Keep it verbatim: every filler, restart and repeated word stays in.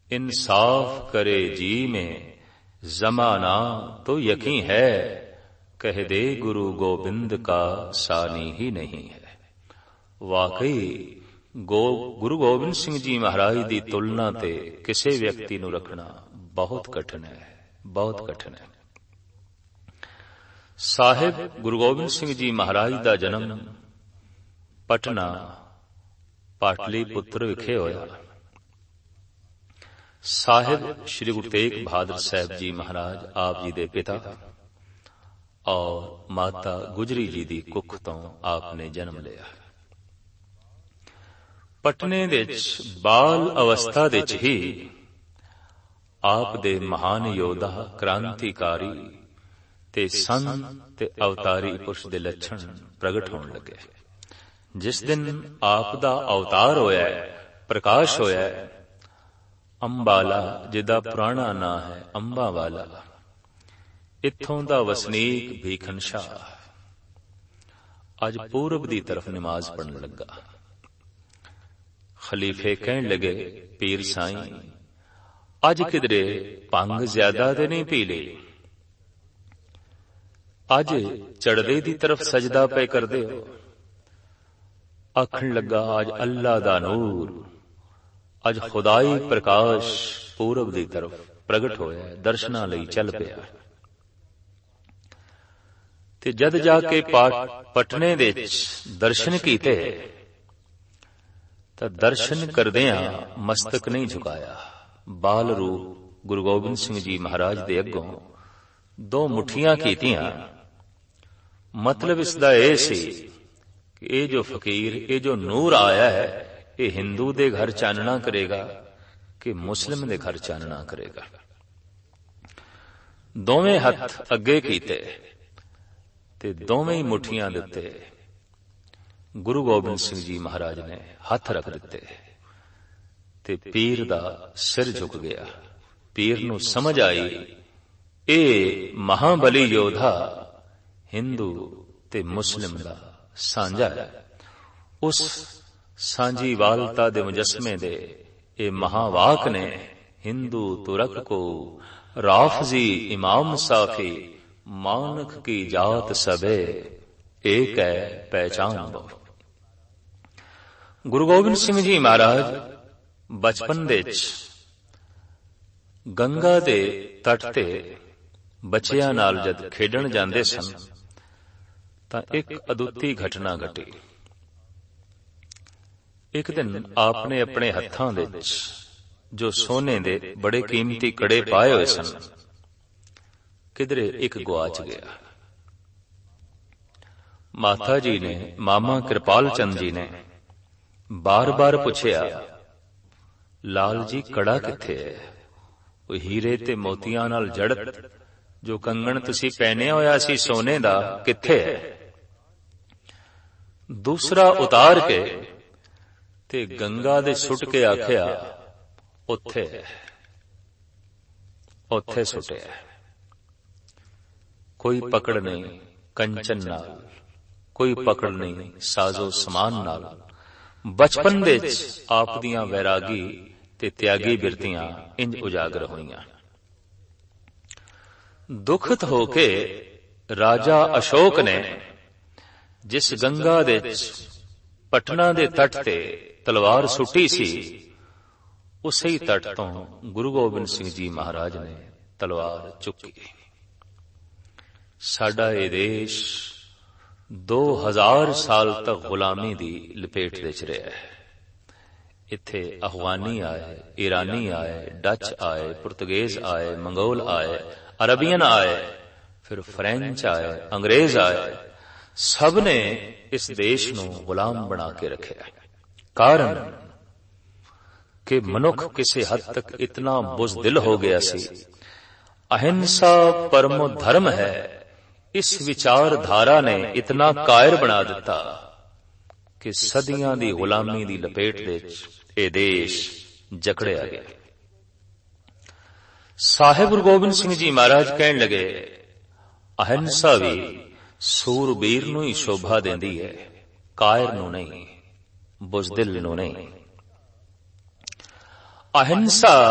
इंसाफ करे जी में जमाना तो यकीन है, कह दे गुरु गोबिंद का सानी ही नहीं है। वाकई गो गुरु गोबिंद सिंह जी महाराज की तुलना ते किसी व्यक्ति नूं रखना बहुत कठिन है, बहुत कठिन है। साहिब गुरु गोबिंद सिंह जी महाराज का जन्म पटना पाटलीपुत्र विखे होया। साहिब श्री गुरु तेग बहादुर साहब जी महाराज आप जी दे पिता और माता गुजरी जी दी कुख तो आपने जन्म लिया। पटने दे बाल अवस्था दे ही आप दे महान योद्धा क्रांतिकारी ते संत ते अवतारी पुरुष दे लक्षण प्रगट होने लगे। जिस दिन आप दा अवतार होया, प्रकाश होया, अंबाला जिदा पुराना ना है अंबा वाला, इत्थों दा वसनीक भीखन शाह अज पूरब दी तरफ नमाज पढ़न लगा। खलीफे कहन लगे, पीर साईं अज किधरे भंग ज्यादा दे नहीं पी ले, अज चढ़दे दी तरफ सजदा पे कर दे हो। आखन लगा, अज अल्लाह दा नूर, अज खुदाई प्रकाश पूरब दी तरफ प्रगट होया, दर्शनां लई चल पिया। ते जद जाके पटने दे दर्शन कीते तां दर्शन करदियां मस्तक नहीं झुकाया। बाल रूप गुरु गोबिंद सिंह जी महाराज दे अगों दो मुठियां कीतियां। मतलब इसदा यह सी कि ये जो फकीर, ये जो नूर आया है, ये हिंदू दे घर चानना करेगा कि मुस्लिम दे घर चानना करेगा। दोवें हथ अगे कीते ते दोवें ही मुठियां दिते। गुरु गोबिंद सिंह जी महाराज ने हथ रख दिते ते पीर दा सिर झुक गया। पीर नूं समझ आई ए महाबली योद्धा हिंदू ते मुस्लिम दा सांझा है। उस सांझी वालता दे मुजस्मे दे ए महावाक ने हिंदू तुरक को राफजी इमाम साफी मानक की जात सबे एक है पहचान दो। गुरु गोबिंद सिंह जी महाराज बचपन दे गंगा दे तट ते बच्चियां नाल जद खेडण जांदे सन तां एक अदुੱਤੀ घटना घटी। एक दिन आपने अपने हत्थां दे जो सोने दे बड़े कीमती कड़े पाए हुए सन, किधरे एक गुआच गया। माता जी ने, मामा कृपाल चंद जी ने बार बार पूछया, लाल जी कड़ा किथे है? वो हीरे ते मोतियां नाल जड़त जो कंगन तुसी पहनिया होया सी सोने दा किथे है? दूसरा उतार के ते गंगा दे सुट के आखिया, उत्थे उत्थे सुटिया। कोई पकड़ नहीं कंचन नाल, कोई पकड़ नहीं साजो समान नाल। बचपन दे आप दियां वैरागी ते त्यागी बिरतियां इंज उजागर होईयां। दुखत होके राजा अशोक ने जिस गंगा दे पटना दे तट ते तलवार सुटी सी, उसे ही तट तो गुरु गोबिंद सिंह जी महाराज ने तलवार चुकी। साडा ये देश दो हजार साल तक गुलामी दी लपेट विच रहा है। इत्थे अफगानी आए, ईरानी आए, डच आए, पुर्तगेज आए, मंगोल आए, अरबियन आए, फिर फ्रेंच आए, अंग्रेज आए। सब ने इस देश नूं गुलाम बना के रखा। कारण कि मनुख किसी हद तक इतना बुज़दिल हो गया सी। अहिंसा परमो धर्म है, इस विचारधारा ने इतना कायर बना दिता कि सदियां दी गुलामी दी लपेट विच ये देश जकड़िया गया। साहिब गुरु गोबिंद सिंह जी महाराज कहन लगे, अहिंसा भी सूरबीर नूं ही शोभा देंदी है, कायर नूं नहीं, बुज़दिल नूं नहीं। अहिंसा